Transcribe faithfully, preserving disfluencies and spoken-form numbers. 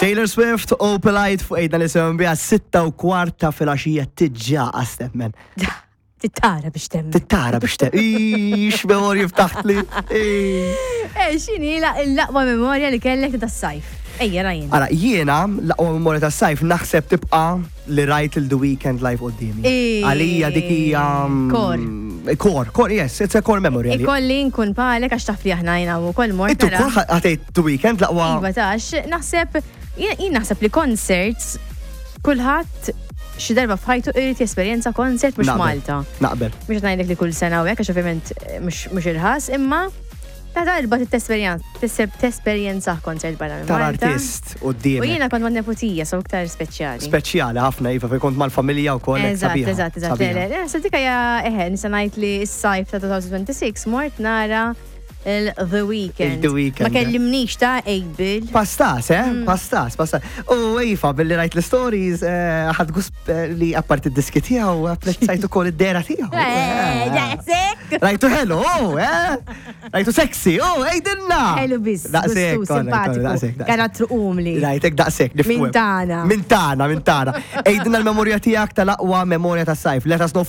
Taylor Swift, Opalite, fuq ejda li semmi bija sitta u kwarta fil-għaxija tiġġaqas temmen. Tittara biex temmen. Tittara biex temmen. Ix, memorja ftaħtli. Eh, xini l-laqwa memorja li kellek ta' s-sajf. Ejja, rajin. Ara, jiena, l-laqwa memorja ta' s-sajf, naħseb tibqa li rajt il-The Weekend live qoddimi. Għalija dikija. Kor. Kor, kor, yes, it's a core memory. Ikolli nkun palek għax taf li aħna jina u kol mort. Ittu kol għatejt The Weekend laqwa. Iva tax, naħseb, jien naħseb li concerts, kullħat xi darba f'ħajtu irid jesperjenza konsert mhux Malta. Naqbel. Mhux ngħidlek li kull sena u hekk għax ovvjament mhux irħas, imma ta' darba t-esperjenza konsert barra minn Malta. Tal-artist u d-diem. U jiena kont ma' nepotija, so iktar speċjali. Speċjali, ħafna, Iva, fej kont mal-familja u koll. Eżatt, eżatt, eżatt. Sadika ja, eħe, nisa ngħid li s-sajf ta' twenty twenty-six mort nara il-The Weekend. The Weekend. Ma kellimnix ta' Ejbil. Pastas, eh? Pastas, pastas. U Iva, billi rajt l-stories, ħad gusp li apparti d-diski tijaw, apprezzajtu kol id-dera tijaw. Eh, daqsek. Rajtu hello, eh? Rajtu sexy, oh, ejdinna. Hello biz, Daqsek, gustu, simpatiku. Karattru umli. Rajtek daqsek, nifwem. Mintana. Mintana, mintana. Ejdinna l-memorja tijak tal-aqwa memorja ta' sajf. Let us know